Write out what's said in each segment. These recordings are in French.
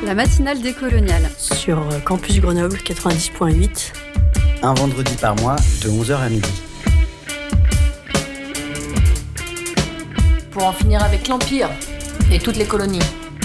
La matinale décoloniale. Sur Campus Grenoble 90.8. Un vendredi par mois de 11h à midi. Pour en finir avec l'Empire et toutes les colonies.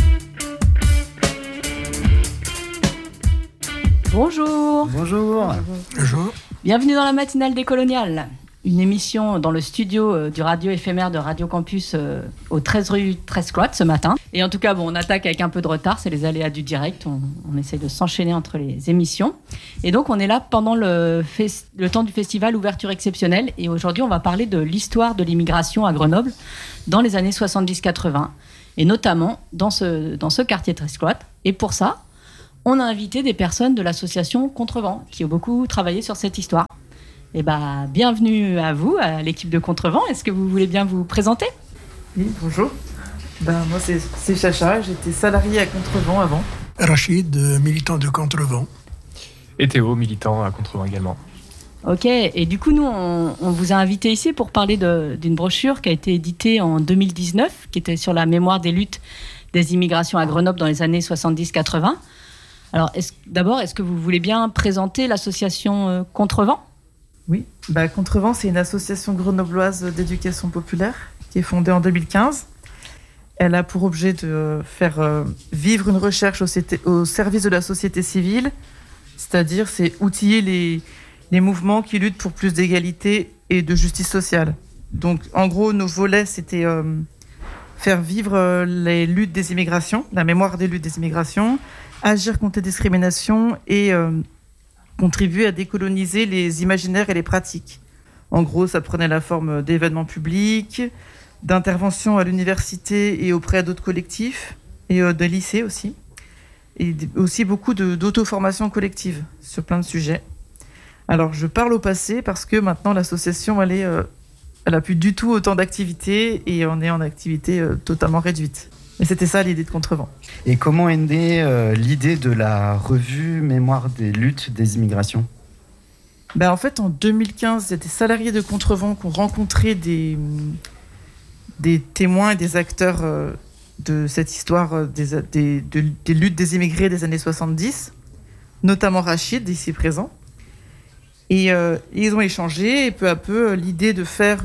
Bonjour. Bonjour. Bonjour. Bienvenue dans la matinale décoloniale. Une émission dans le studio du radio éphémère de Radio Campus au 13 rue 13 Cloître ce matin. Et en tout cas, on attaque avec un peu de retard, c'est les aléas du direct. On essaye de s'enchaîner entre les émissions. Et donc, on est là pendant le temps du festival Ouverture exceptionnelle. Et aujourd'hui, on va parler de l'histoire de l'immigration à Grenoble dans les années 70-80. Et notamment dans ce quartier 13 Cloître. Et pour ça, on a invité des personnes de l'association Contrevent qui ont beaucoup travaillé sur cette histoire. Et bienvenue à vous, à l'équipe de Contrevent. Est-ce que vous voulez bien vous présenter ? Oui, bonjour. Moi, c'est Chacha. J'étais salarié à Contrevent avant. Rachid, militant de Contrevent. Et Théo, militant à Contrevent également. Ok, et du coup, nous, on vous a invité ici pour parler d'une brochure qui a été éditée en 2019, qui était sur la mémoire des luttes des immigrations à Grenoble dans les années 70-80. Alors, est-ce que vous voulez bien présenter l'association Contrevent ? Oui, Contrevent, c'est une association grenobloise d'éducation populaire qui est fondée en 2015. Elle a pour objet de faire vivre une recherche au service de la société civile, c'est-à-dire c'est outiller les mouvements qui luttent pour plus d'égalité et de justice sociale. Donc, en gros, nos volets, c'était faire vivre les luttes des immigrations, la mémoire des luttes des immigrations, agir contre les discriminations et contribuer à décoloniser les imaginaires et les pratiques. En gros, ça prenait la forme d'événements publics, d'interventions à l'université et auprès d'autres collectifs, et de lycées aussi. Et aussi beaucoup d'auto-formation collective sur plein de sujets. Alors, je parle au passé parce que maintenant, l'association, elle a plus du tout autant d'activités et on est en activité totalement réduite. Et c'était ça l'idée de Contrevent. Et comment est née l'idée de la revue Mémoire des luttes des immigrations ? En fait, en 2015, il y a des salariés de Contrevent qui ont rencontré des témoins et des acteurs de cette histoire des luttes des immigrés des années 70, notamment Rachid, ici présent. Et ils ont échangé, et peu à peu, l'idée de faire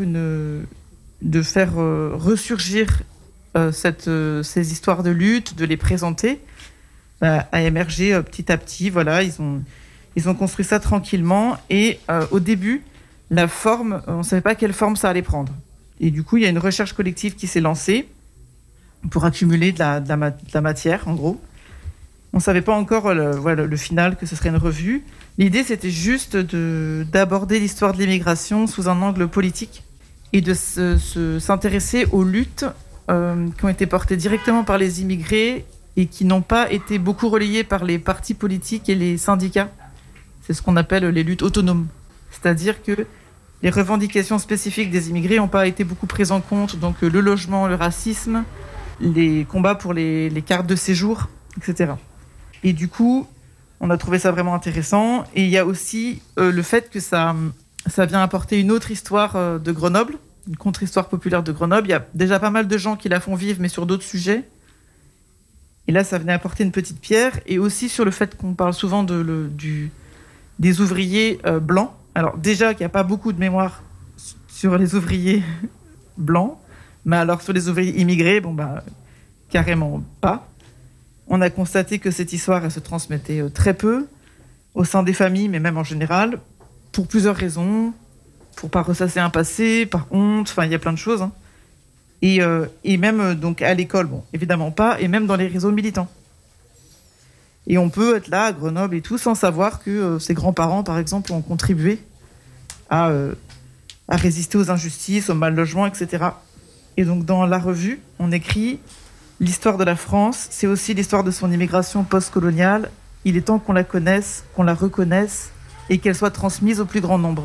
ressurgir ces histoires de lutte, de les présenter, a émergé petit à petit. Voilà, ils ont construit ça tranquillement. Et au début, la forme, on ne savait pas quelle forme ça allait prendre. Et du coup, il y a une recherche collective qui s'est lancée pour accumuler de la matière, en gros. On ne savait pas encore le final, que ce serait une revue. L'idée, c'était juste d'aborder l'histoire de l'immigration sous un angle politique et de s'intéresser aux luttes qui ont été portées directement par les immigrés et qui n'ont pas été beaucoup relayées par les partis politiques et les syndicats. C'est ce qu'on appelle les luttes autonomes. C'est-à-dire que les revendications spécifiques des immigrés n'ont pas été beaucoup prises en compte, donc le logement, le racisme, les combats pour les cartes de séjour, etc. Et du coup, on a trouvé ça vraiment intéressant. Et il y a aussi le fait que ça vient apporter une autre histoire de Grenoble, une contre-histoire populaire de Grenoble. Il y a déjà pas mal de gens qui la font vivre, mais sur d'autres sujets. Et là, ça venait apporter une petite pierre. Et aussi sur le fait qu'on parle souvent des ouvriers blancs. Alors déjà qu'il n'y a pas beaucoup de mémoire sur les ouvriers blancs, mais alors sur les ouvriers immigrés, carrément pas. On a constaté que cette histoire, elle se transmettait très peu au sein des familles, mais même en général, pour plusieurs raisons. Pour pas ressasser un passé, par honte, il y a plein de choses. Hein. Et même donc à l'école, évidemment pas, et même dans les réseaux militants. Et on peut être là à Grenoble et tout sans savoir que ses grands-parents, par exemple, ont contribué à résister aux injustices, au mal-logement, etc. Et donc dans la revue, on écrit « L'histoire de la France, c'est aussi l'histoire de son immigration post-coloniale. Il est temps qu'on la connaisse, qu'on la reconnaisse et qu'elle soit transmise au plus grand nombre. »